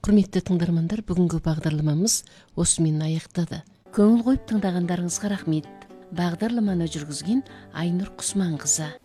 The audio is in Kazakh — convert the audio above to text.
Құрметті тыңдармандар, бүгінгі бағдарламамыз осымен аяқтады. Көңіл қойып тыңдағандарыңызға рахмет. Бағдарламаны жүргізген Айнұр Құсманқызы.